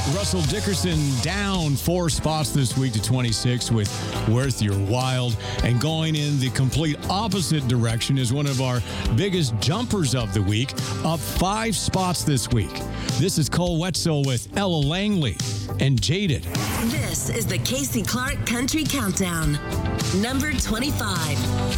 Russell Dickerson down 4 spots this week to 26 with Worth Your Wild. And going in the complete opposite direction is one of our biggest jumpers of the week, up 5 spots this week. This is Cole Wetzel with Ella Langley and Jaded. This is the Casey Clark Country Countdown. Number 25.